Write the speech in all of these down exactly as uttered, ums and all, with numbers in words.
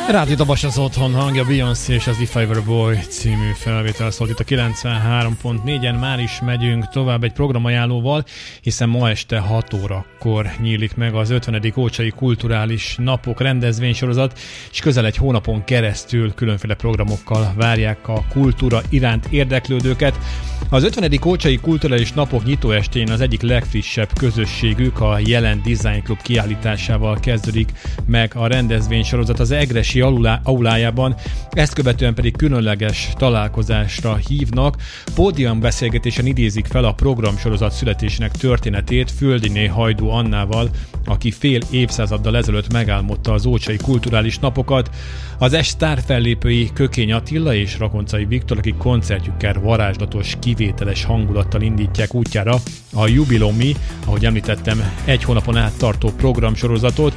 Rádió Dabas az otthon hangja, Beyoncé és az If I Were a Boy című felvétel szólt itt a kilencvenhárom pont négyen. Már is megyünk tovább egy programajánlóval, hiszen ma este hat órakor nyílik meg az ötvenedik Ócsai Kulturális Napok rendezvénysorozat, és közel egy hónapon keresztül különféle programokkal várják a kultúra iránt érdeklődőket. Az ötvenedik Ócsai Kulturális Napok nyitóestén az egyik legfrissebb közösségük, a Jelen Design Club kiállításával kezdődik meg a rendezvénysorozat az Egressy aulájában, ezt követően pedig különleges találkozásra hívnak. Pódiumbeszélgetésen idézik fel a programsorozat születésének történetét Földiné Hajdú Annával, aki fél évszázaddal ezelőtt megálmodta az Ócsai Kulturális Napokat. Az est sztárfellépői Kökény Attila és Rakoncai Viktor, akik koncertjükkel varázslatos, kivételes hangulattal indítják útjára a jubileumi, ahogy említettem, egy hónapon át tartó programsorozatot.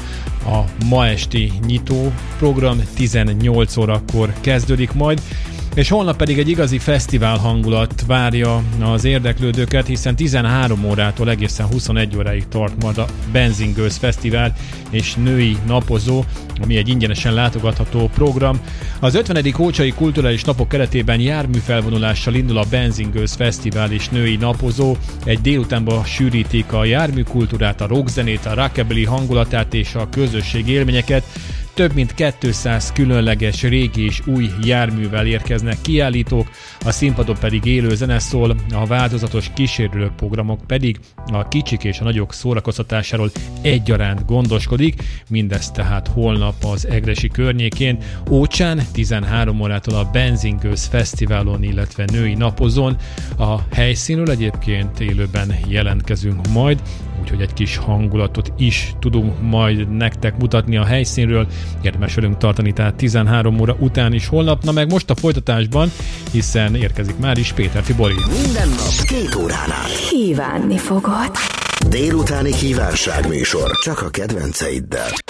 A ma esti nyitó program tizennyolc órakor kezdődik majd, és holnap pedig egy igazi fesztivál hangulat várja az érdeklődőket, hiszen tizenhárom órától egészen huszonegy óráig tart majd a Benzingőz Fesztivál és Női Napozó, ami egy ingyenesen látogatható program. Az ötvenedik Ócsai Kulturális Napok keretében járműfelvonulással indul a Benzingőz Fesztivál és Női Napozó. Egy délutánban sűrítik a járműkultúrát, a rockzenét, a rockabilly hangulatát és a közösség élményeket. Több mint kétszáz különleges régi és új járművel érkeznek kiállítók, a színpadon pedig élő zene szól, a változatos kísérlő programok pedig a kicsik és a nagyok szórakoztatásáról egyaránt gondoskodik, mindez tehát holnap az Egressy környékén, Ócsán tizenhárom órától a Benzingőz Fesztiválon, illetve Női Napozón. A helyszínről egyébként élőben jelentkezünk majd, úgyhogy egy kis hangulatot is tudunk majd nektek mutatni a helyszínről. Érdemes velünk tartani, tehát tizenhárom óra után is holnap, na meg most a folytatásban, hiszen érkezik már is Péter Fibori. Minden nap két óránál kívánni fogod. Délutáni kívánságműsor csak a kedvenceiddel.